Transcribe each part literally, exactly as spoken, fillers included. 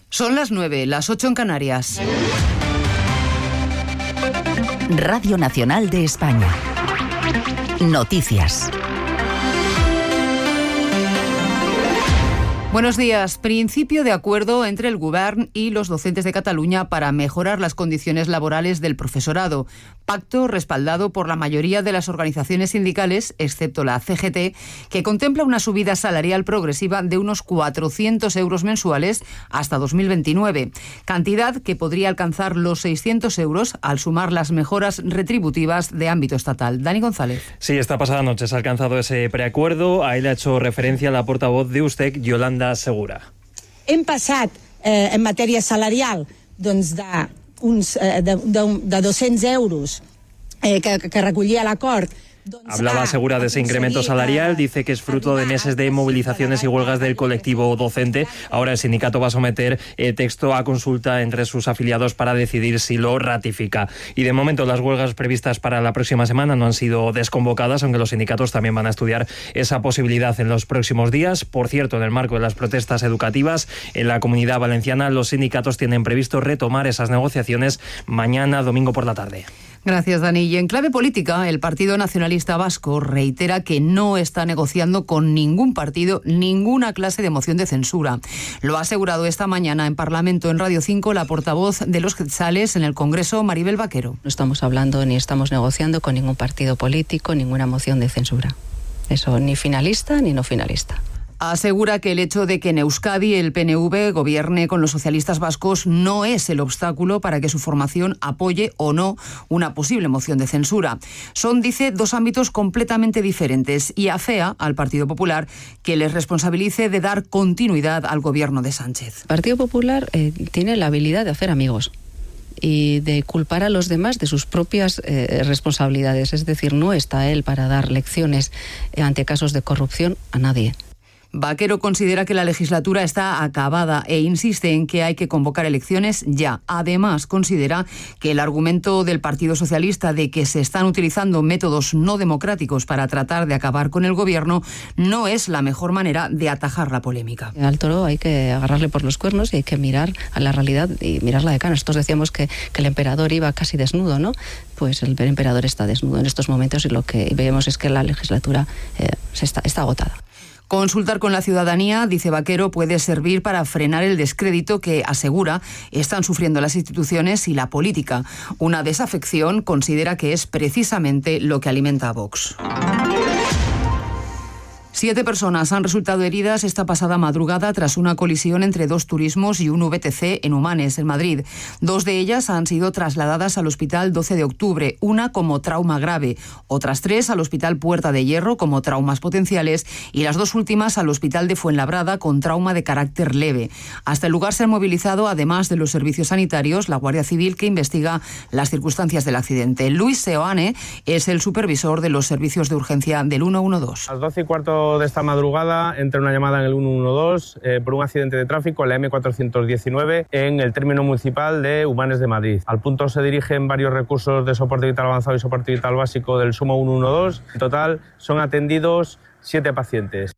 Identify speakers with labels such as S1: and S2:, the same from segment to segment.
S1: Son las nueve, las ocho en Canarias.
S2: Radio Nacional de España. Noticias.
S1: Buenos días. Principio de acuerdo entre el Govern y los docentes de Cataluña para mejorar las condiciones laborales del profesorado. Pacto respaldado por la mayoría de las organizaciones sindicales, excepto la C G T, que contempla una subida salarial progresiva de unos cuatrocientos euros mensuales hasta dos mil veintinueve, cantidad que podría alcanzar los seiscientos euros al sumar las mejoras retributivas de ámbito estatal. Dani González.
S3: Sí, esta pasada noche se ha alcanzado ese preacuerdo. Ahí le ha hecho referencia la portavoz de U S T E C, Yolanda Segura.
S4: Hem passat eh, en matèria salarial doncs de, uns, eh, de, de, de dos-cents euros eh, que, que recollia l'acord.
S3: Hablaba Segura de ese incremento salarial, dice que es fruto de meses de movilizaciones y huelgas del colectivo docente. Ahora el sindicato va a someter el texto a consulta entre sus afiliados para decidir si lo ratifica. Y de momento las huelgas previstas para la próxima semana no han sido desconvocadas, aunque los sindicatos también van a estudiar esa posibilidad en los próximos días. Por cierto, en el marco de las protestas educativas en la Comunidad Valenciana, los sindicatos tienen previsto retomar esas negociaciones mañana, domingo por la tarde.
S1: Gracias, Dani. Y en clave política, el Partido Nacionalista Vasco reitera que no está negociando con ningún partido ninguna clase de moción de censura. Lo ha asegurado esta mañana en Parlamento, en Radio cinco, la portavoz de los Quetzales en el Congreso, Maribel Vaquero.
S5: No estamos hablando ni estamos negociando con ningún partido político ninguna moción de censura. Eso, ni finalista ni no finalista.
S1: Asegura que el hecho de que en Euskadi el P N V gobierne con los socialistas vascos no es el obstáculo para que su formación apoye o no una posible moción de censura. Son, dice, dos ámbitos completamente diferentes y afea al Partido Popular que les responsabilice de dar continuidad al gobierno de Sánchez.
S5: El Partido Popular eh, tiene la habilidad de hacer amigos y de culpar a los demás de sus propias eh, responsabilidades. Es decir, no está él para dar lecciones eh, ante casos de corrupción a nadie.
S1: Vaquero considera que la legislatura está acabada e insiste en que hay que convocar elecciones ya. Además, considera que el argumento del Partido Socialista de que se están utilizando métodos no democráticos para tratar de acabar con el gobierno no es la mejor manera de atajar la polémica.
S5: Al toro hay que agarrarle por los cuernos y hay que mirar a la realidad y mirarla de cara. Nosotros decíamos que, que el emperador iba casi desnudo, ¿no? Pues el emperador está desnudo en estos momentos y lo que vemos es que la legislatura eh, se está, está agotada.
S1: Consultar con la ciudadanía, dice Vaquero, puede servir para frenar el descrédito que, asegura, están sufriendo las instituciones y la política. Una desafección considera que es precisamente lo que alimenta a Vox. Siete personas han resultado heridas esta pasada madrugada tras una colisión entre dos turismos y un V T C en Humanes, en Madrid. Dos de ellas han sido trasladadas al Hospital doce de octubre, una como trauma grave, otras tres al Hospital Puerta de Hierro como traumas potenciales y las dos últimas al Hospital de Fuenlabrada con trauma de carácter leve. Hasta el lugar se han movilizado, además de los servicios sanitarios, la Guardia Civil que investiga las circunstancias del accidente. Luis Seoane es el supervisor de los servicios de urgencia del ciento doce.
S6: A las doce y cuarto de esta madrugada entra una llamada en el ciento doce eh, por un accidente de tráfico en la eme cuatrocientos diecinueve en el término municipal de Humanes de Madrid. Al punto se dirigen varios recursos de soporte vital avanzado y soporte vital básico del SUMO ciento doce. En total son atendidos siete pacientes.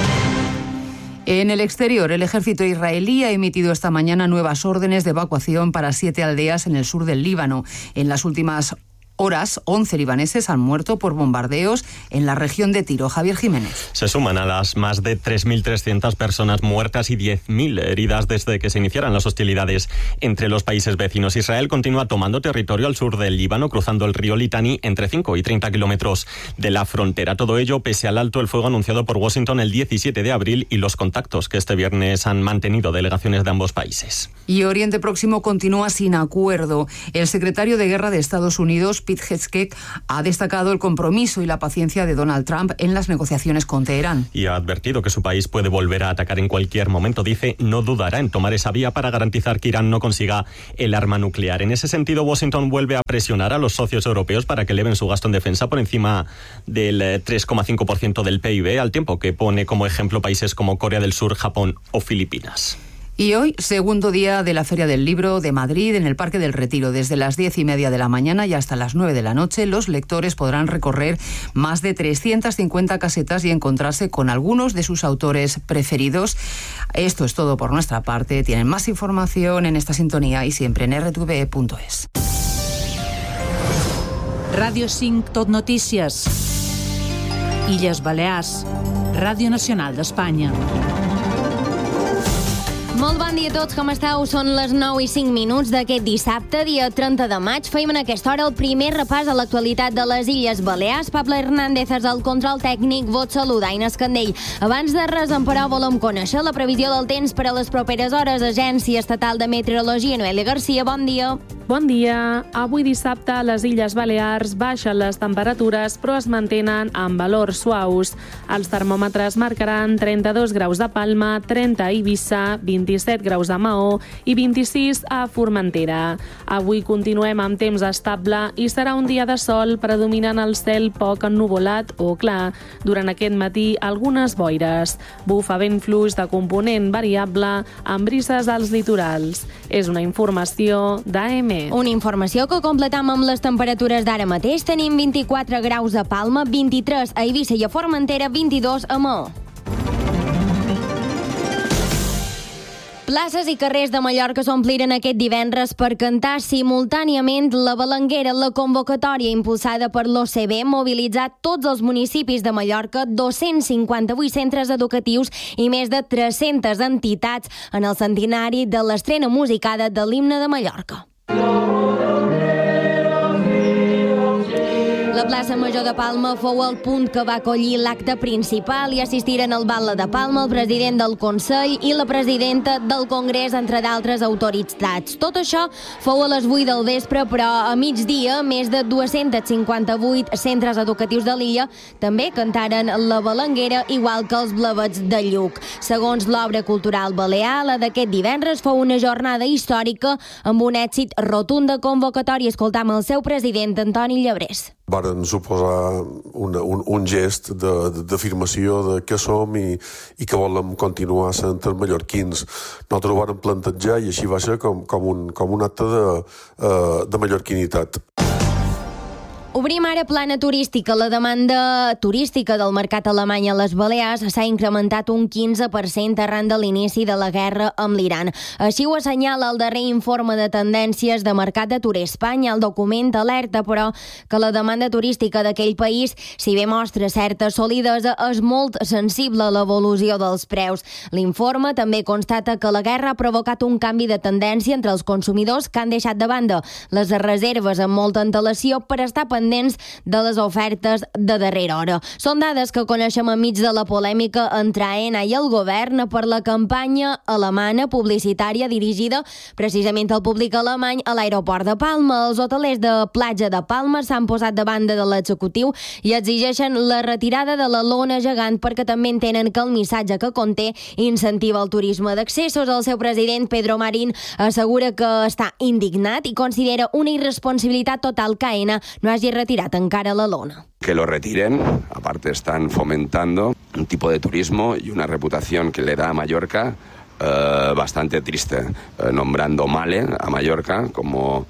S1: En el exterior, el ejército israelí ha emitido esta mañana nuevas órdenes de evacuación para siete aldeas en el sur del Líbano. En las últimas horas, once libaneses han muerto por bombardeos en la región de Tiro. Javier Jiménez.
S7: Se suman a las más de tres mil trescientas personas muertas y diez mil heridas desde que se iniciaran las hostilidades entre los países vecinos. Israel continúa tomando territorio al sur del Líbano, cruzando el río Litani entre cinco y treinta kilómetros de la frontera. Todo ello pese al alto el fuego anunciado por Washington el diecisiete de abril y los contactos que este viernes han mantenido delegaciones de ambos países.
S1: Y Oriente Próximo continúa sin acuerdo. El secretario de Guerra de Estados Unidos, Pete Hegseth, ha destacado el compromiso y la paciencia de Donald Trump en las negociaciones con Teherán.
S7: Y ha advertido que su país puede volver a atacar en cualquier momento. Dice, no dudará en tomar esa vía para garantizar que Irán no consiga el arma nuclear. En ese sentido, Washington vuelve a presionar a los socios europeos para que eleven su gasto en defensa por encima del tres coma cinco por ciento del P I B, al tiempo que pone como ejemplo países como Corea del Sur, Japón o Filipinas.
S1: Y hoy, segundo día de la Feria del Libro de Madrid en el Parque del Retiro. Desde las diez y media de la mañana y hasta las nueve de la noche, los lectores podrán recorrer más de trescientas cincuenta casetas y encontrarse con algunos de sus autores preferidos. Esto es todo por nuestra parte. Tienen más información en esta sintonía y siempre en r t v punto es.
S8: Ràdio cinc Tot Notícies. Illes Balears. Ràdio Nacional d'Espanya.
S9: Molt bon dia a tots, com esteu? Són les nou i cinc minuts d'aquest dissabte, dia trenta de maig. Feim en aquesta hora el primer repàs a l'actualitat de les Illes Balears. Pablo Hernández és el control tècnic, vos saluda, Aina Escandell. Abans de res, en però, volem conèixer la previsió del temps per a les properes hores. Agència Estatal de Meteorologia, Noelia Garcia, bon dia.
S10: Bon dia. Avui dissabte a les Illes Balears baixen les temperatures, però es mantenen amb valors suaus. Els termòmetres marcaran trenta-dos graus a Palma, trenta a Eivissa, vint-i-set graus a Maó i vint-i-sis a Formentera. Avui continuem amb temps estable i serà un dia de sol predominant el cel poc ennuvolat o clar. Durant aquest matí, algunes boires. Bufa vent fluix de component variable amb brises als litorals. És una informació d'A M.
S9: Una informació que completam amb les temperatures d'ara mateix. Tenim vint-i-quatre graus a Palma, vint-i-tres a Eivissa i a Formentera, vint-i-dos a Maó. Places i carrers de Mallorca s'ompliren aquest divendres per cantar simultàniament la Balanguera. La convocatòria impulsada per l'O C B mobilitzat tots els municipis de Mallorca, dos-cents cinquanta-vuit centres educatius i més de tres-centes entitats en el centenari de l'estrena musicada de l'himne de Mallorca. La plaça Major de Palma fou el punt que va acollir l'acte principal i assistiren al Batlle de Palma el president del Consell i la presidenta del Congrés, entre d'altres autoritats. Tot això fou a les vuit del vespre, però a migdia més de dos-cents cinquanta-vuit centres educatius de l'illa també cantaren la Balanguera, igual que els Blavets de Lluc. Segons l'obra cultural balear, la d'aquest divendres fou una jornada històrica amb un èxit rotund de convocatòria. Escoltam el seu president, Antoni Llebrés.
S11: Varen suposar una, un, un gest d'afirmació de, de què som i, i que volem continuar sent els mallorquins. Nosaltres ho vàrem plantejar i així va ser com, com, un, com un acte de, uh, de mallorquinitat.
S9: Obrim ara plana turística. La demanda turística del mercat alemany a les Balears s'ha incrementat un quinze per cent arran de l'inici de la guerra amb l'Iran. Així ho assenyala el darrer informe de tendències de mercat de Tour Espanya. El document alerta, però, que la demanda turística d'aquell país, si bé mostra certa solidesa, és molt sensible a l'evolució dels preus. L'informe també constata que la guerra ha provocat un canvi de tendència entre els consumidors que han deixat de banda les reserves amb molta antelació per estar pendents de les ofertes de darrera hora. Són dades que coneixem enmig de la polèmica entre Aena i el govern per la campanya alemana publicitària dirigida precisament al públic alemany a l'aeroport de Palma. Els hotelers de platja de Palma s'han posat davant de l'executiu i exigeixen la retirada de la lona gegant perquè també entenen que el missatge que conté incentiva el turisme d'accessos. El seu president, Pedro Marín, assegura que està indignat i considera una irresponsabilitat total que Aena no hagi retirat encara la lona.
S12: Que lo retiren, aparte están fomentando un tipo de turismo y una reputación que le da a Mallorca eh, bastante triste, eh, nombrando Male a Mallorca como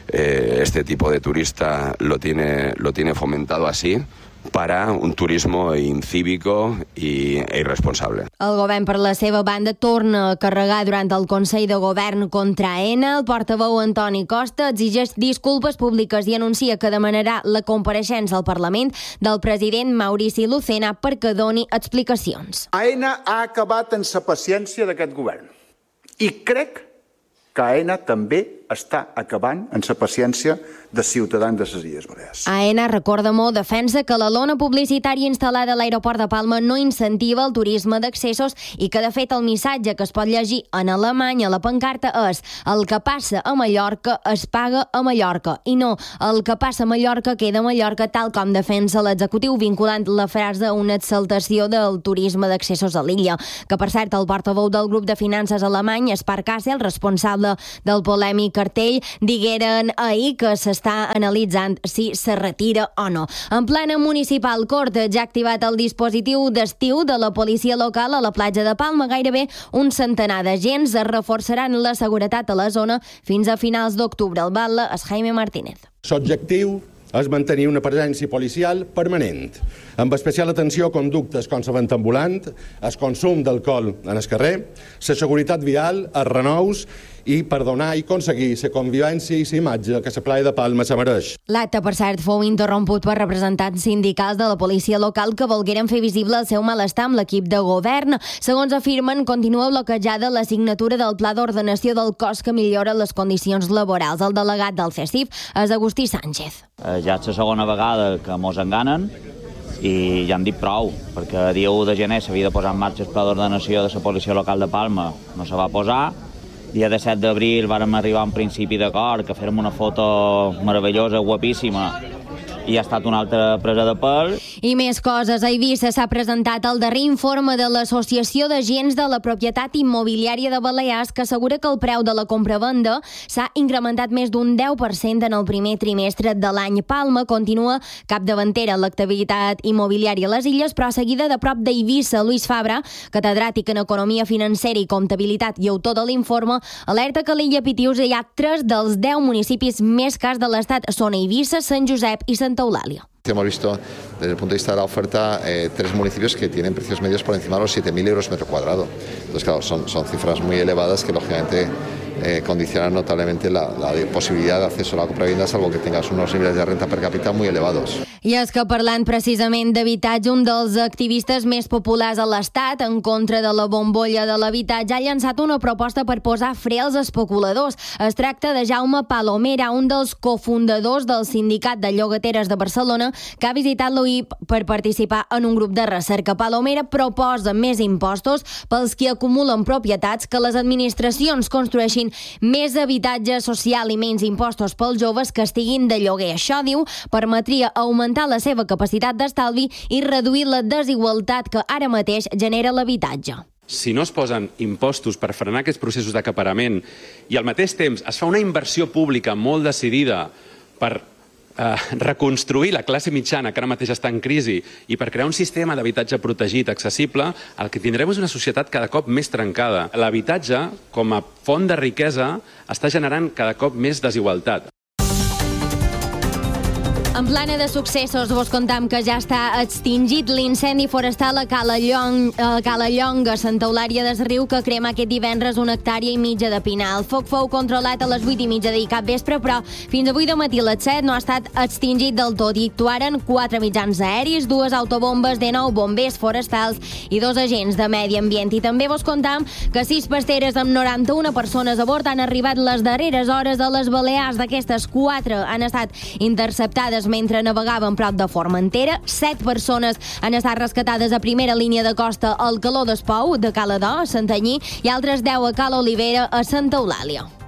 S12: eh, este tipo de turista lo tiene, lo tiene fomentado así, para un turismo incívico i irresponsable.
S9: El govern, per la seva banda, torna a carregar durant el Consell de Govern contra Aena. El portaveu Antoni Costa exigeix disculpes públiques i anuncia que demanarà la compareixença al Parlament del president Maurici Lucena perquè doni explicacions.
S13: Aena ha acabat en la paciència d'aquest govern i crec que Aena també està acabant en la paciència dels ciutadans de les Illes Balears.
S9: Aena, recorda molt, defensa que la lona publicitària instal·lada a l'aeroport de Palma no incentiva el turisme d'accessos i que, de fet, el missatge que es pot llegir en alemany a la pancarta és el que passa a Mallorca es paga a Mallorca i no el que passa a Mallorca queda a Mallorca, tal com defensa l'executiu, vinculant la frase a una exaltació del turisme d'accessos a l'illa. Que, per cert, el portaveu del grup de finances alemany, Sparkasse, el responsable del polèmic cartell digueren ahir que s'està analitzant si se retira o no. En plana municipal, Cort ja ha activat el dispositiu d'estiu de la policia local a la platja de Palma. Gairebé un centenar d'agents reforçaran la seguretat a la zona fins a finals d'octubre. El batlle és Jaime Martínez.
S14: L'objectiu és mantenir una presència policial permanent, amb especial atenció a conductes com la venda ambulant, el consum d'alcohol en el carrer, la seguretat vial, els renous i per donar i aconseguir la convivència i la imatge que la playa de Palma se mereix.
S9: L'acte, per cert, fou interromput per representants sindicals de la policia local que volgueren fer visible el seu malestar amb l'equip de govern. Segons afirmen, continua bloquejada la signatura del Pla d'Ordenació del cos que millora les condicions laborals. El delegat del C E C I F és Agustí Sánchez.
S15: Ja és la segona vegada que mos enganen i ja hem dit prou, perquè el dia u de gener s'havia de posar en marxa el Pla d'Ordenació de la policia local de Palma, no se va posar. Dia disset d'abril vàrem arribar a un principi d'acord que fèrem una foto meravellosa, guapíssima, i ha estat una altra presa de pèl.
S9: I més coses. A Eivissa s'ha presentat el darrer informe de l'Associació d'Agents de la Propietat Immobiliària de Balears, que assegura que el preu de la compra-venda s'ha incrementat més d'un deu per cent en el primer trimestre de l'any. Palma continua capdavantera en l'activitat immobiliària a les illes, però seguida de prop d'Eivissa. Luis Fabra, catedràtic en Economia Financera i Comptabilitat i autor de l'informe, alerta que a l'illa Pitius hi ha tres dels deu municipis més cars de l'estat. Són Eivissa, Sant Josep i Santa Eulàlia.
S16: Hemos visto desde el punto de vista de la oferta eh, tres municipios que tienen precios medios por encima de los siete mil euros metro cuadrado. Entonces, claro, son, son cifras muy elevadas que lógicamente eh, condicionan notablemente la, la posibilidad de acceso a la compravenda, salvo que tengas unos niveles de renta per cápita muy elevados.
S9: I és que parlant precisament d'habitatge, un dels activistes més populars a l'Estat en contra de la bombolla de l'habitatge ha llançat una proposta per posar fre als especuladors. Es tracta de Jaume Palomera, un dels cofundadors del Sindicat de Llogateres de Barcelona, que ha visitat l'U I P per participar en un grup de recerca. Palomera proposa més impostos pels qui acumulen propietats, que les administracions construeixin més habitatge social i menys impostos pels joves que estiguin de lloguer. Això, diu, permetria augmentar la seva capacitat d'estalvi i reduir la desigualtat que ara mateix genera l'habitatge.
S17: Si no es posen impostos per frenar aquests processos d'acaparament i al mateix temps es fa una inversió pública molt decidida per eh, reconstruir la classe mitjana que ara mateix està en crisi i per crear un sistema d'habitatge protegit, accessible, el que tindrem és una societat cada cop més trencada. L'habitatge, com a font de riquesa, està generant cada cop més desigualtat.
S9: En plana de successos vos contam que ja està extingit l'incendi forestal a Cala Llong, a Cala Llonga, Santa Eulària des Riu, que crema aquest divendres una hectàrea i mitja de pinar. El foc fou controlat a les vuit i mitja d'ahir cap vespre, però fins avui de matí a les set no ha estat extingit del tot. Hi actuaren quatre mitjans aeris, dues autobombes, de nou bombers forestals i dos agents de medi ambient. I també vos contam que sis pasteres amb noranta-una persones a bord han arribat les darreres hores a les Balears. D'aquestes, quatre han estat interceptades mentre navegaven prop de Formentera. Set persones han estat rescatades a primera línia de costa al Caló d'Espou, de Cala d'O, a Santanyí, i altres deu a Cala Olivera, a Santa Eulàlia.